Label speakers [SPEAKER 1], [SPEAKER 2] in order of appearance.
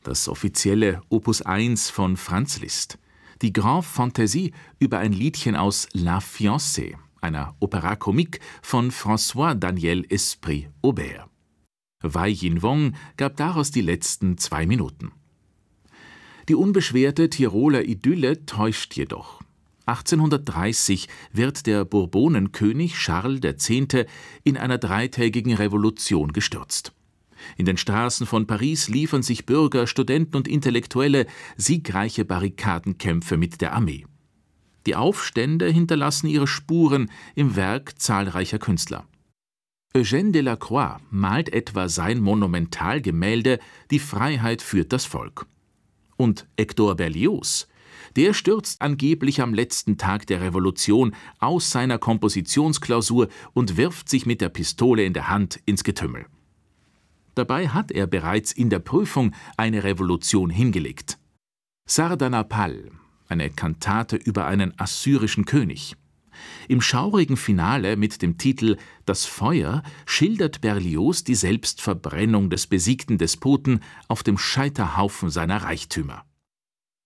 [SPEAKER 1] das offizielle Opus 1 von Franz Liszt, die Grande Fantaisie über ein Liedchen aus La Fiancée, einer Opéra comique von François-Daniel Esprit-Aubert. Wei Yin Wong gab daraus die letzten 2 Minuten. Die unbeschwerte Tiroler Idylle täuscht jedoch. 1830 wird der Bourbonenkönig Charles X. in einer 3-tägigen Revolution gestürzt. In den Straßen von Paris liefern sich Bürger, Studenten und Intellektuelle siegreiche Barrikadenkämpfe mit der Armee. Die Aufstände hinterlassen ihre Spuren im Werk zahlreicher Künstler. Eugène Delacroix malt etwa sein Monumentalgemälde »Die Freiheit führt das Volk«. Und Hector Berlioz, der stürzt angeblich am letzten Tag der Revolution aus seiner Kompositionsklausur und wirft sich mit der Pistole in der Hand ins Getümmel. Dabei hat er bereits in der Prüfung eine Revolution hingelegt. Sardanapal, eine Kantate über einen assyrischen König. Im schaurigen Finale mit dem Titel »Das Feuer« schildert Berlioz die Selbstverbrennung des besiegten Despoten auf dem Scheiterhaufen seiner Reichtümer.